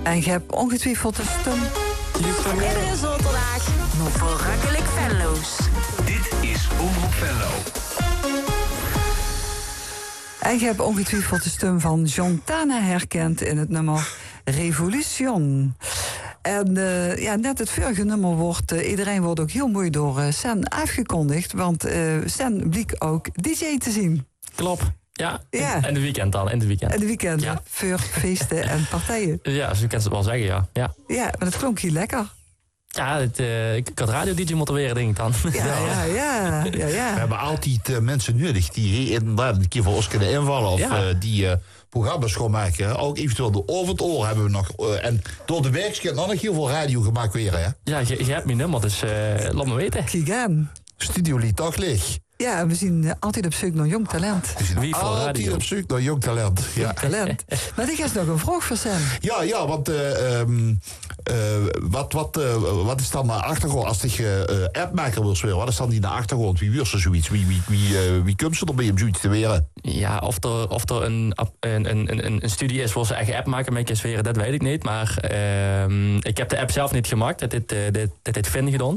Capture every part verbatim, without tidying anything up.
En je hebt ongetwijfeld een stem. Iedere zaterdag nog verrukkelijk Venlo's. Dit is Omroep Venlo. En je hebt ongetwijfeld de stem van John Tana herkend in het nummer Revolution. En uh, ja, net het vorige nummer wordt, uh, iedereen wordt ook heel mooi door uh, Sen afgekondigd. Want uh, Sen bliek ook D J te zien. Klopt. Ja, ja. En de weekend dan, in de weekend. En de weekend, ja. Voor feesten en partijen. Ja, zo kan je het wel zeggen, ja. Ja, ja maar dat klonk hier lekker. Ja, het, uh, ik, ik had radio-D J moeten weer, denk ik dan. Ja, ja, ja. ja, ja. We hebben altijd uh, mensen nodig die inderdaad een keer voor ons kunnen invallen. Of ja. uh, die uh, programma's schoonmaken. Ook eventueel de over het oor hebben we nog. Uh, en door de werkskant nog heel veel radio gemaakt weer, hè? Ja, je, je hebt mijn nummer, dus uh, laat me weten. Kijk aan. Studio liet toch leeg. Ja, we zien uh, altijd op zoek naar jong talent. We zien Wie voor altijd radio? Op zoek naar jong talent. Ja. Jong talent. Maar ik heb nog een vraag voor Sam. Ja, ja, want uh, um, uh, wat, wat, uh, wat is dan de achtergrond als je uh, appmaker wil spelen? Wat is dan die de achtergrond? Wie wil ze zoiets? Wie, wie, wie, uh, wie komt ze erbij om zoiets te weren? Ja, of er, of er een, een, een, een, een studie is waar ze eigen appmaker mee kan sferen, dat weet ik niet. Maar uh, ik heb de app zelf niet gemaakt. Dat heeft, uh, dit, dit heeft Finn gedaan.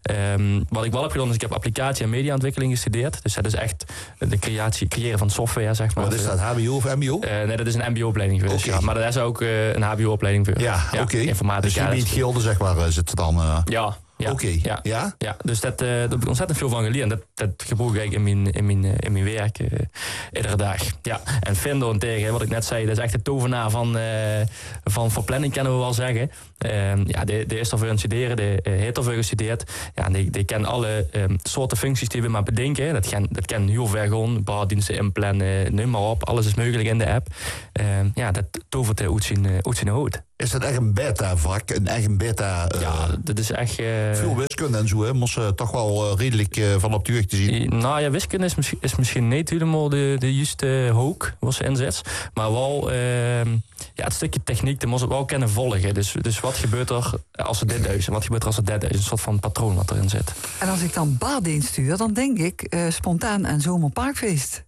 Uh, wat ik wel heb gedaan is, ik heb applicatie- en mediaontwikkeling gestudeerd. Dus dat is echt de creatie, creëren van software, zeg maar. Wat is dat, H B O of M B O? Uh, nee, dat is een M B O-opleiding geweest. Okay. Ja, maar dat is ook uh, een H B O-opleiding voor. Ja, ja oké. Okay. Informatica. Dus je biedt gilde, zeg maar, zit er dan... Uh... Ja. Ja, Oké, okay. ja, ja? ja, dus dat, uh, daar heb ik ontzettend veel van geleerd. En dat, dat gebruik ik in mijn, in mijn, in mijn werk uh, iedere dag. Ja. En Findo tegen, wat ik net zei, dat is echt de tovenaar van, uh, van verplanning, kunnen we wel zeggen. Uh, ja, die, die is ervoor aan het studeren, die uh, heeft ervoor gestudeerd. Ja, en die, die kent alle um, soorten functies die we maar bedenken. Dat kan, dat kan heel ver gewoon, bouwdiensten inplannen, noem maar op. Alles is mogelijk in de app. Uh, ja, dat tovert uit zijn, uh, uit zijn hoofd. Is dat echt een beta-vak? Een eigen beta? Uh, ja, dat is echt... Uh, veel wiskunde en zo, hè? Moest uh, toch wel uh, redelijk uh, van op de jeugd te zien. Nou ja, wiskunde is, misschien, is misschien niet helemaal de, de juiste hoek, wat ze inzet. Maar wel, uh, ja, het stukje techniek, dat moest het wel kunnen volgen. Dus, dus wat gebeurt er als ze dit duizen? Wat gebeurt er als ze dit duizen? Een soort van patroon wat erin zit. En als ik dan Baardeen stuur, dan denk ik uh, spontaan een zomerparkfeest.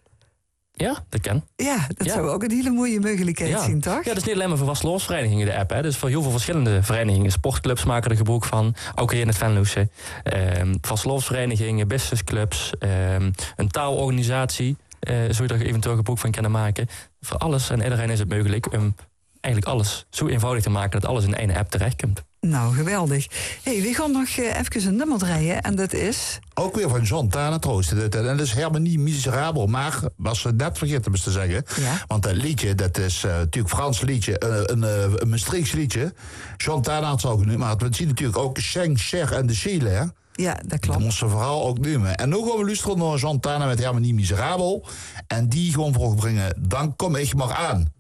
Ja, dat kan. Ja, dat ja. zou ook een hele mooie mogelijkheid ja. zien, toch? Ja, dat is niet alleen maar voor vastloosverenigingen de app. Hè. Dus voor heel veel verschillende verenigingen. Sportclubs maken er gebruik van. Ook hier in het Venloze. Um, vastloosverenigingen, businessclubs. Um, een taalorganisatie. Uh, zou je er eventueel gebruik van kunnen maken. Voor alles en iedereen is het mogelijk om eigenlijk alles zo eenvoudig te maken dat alles in één app terechtkomt. Nou, geweldig. Hey, we gaan nog uh, even een nummer draaien en dat is... Ook weer van John Tana trouwens. En dat is helemaal niet miserabel, maar was ze net vergeten te zeggen. Ja. Want dat liedje, dat is uh, natuurlijk een Frans liedje, uh, een, uh, een Maastrichts liedje. John Tana had het al genoemd, maar we zien natuurlijk ook Schenk, Cher en de Chile, hè? Ja, dat klopt. Dat moest ze vooral ook noemen. En nu gaan we luisteren naar John Tana met helemaal niet miserabel. En die gewoon voorbrengen, dan kom ik maar aan.